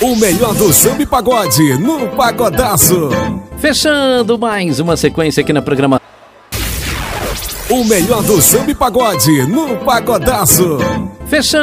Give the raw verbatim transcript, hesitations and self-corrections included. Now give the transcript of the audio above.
O melhor do samba e pagode no Pagodaço. Fechando mais uma sequência aqui na programação. O melhor do samba e pagode no Pagodaço. Fechando.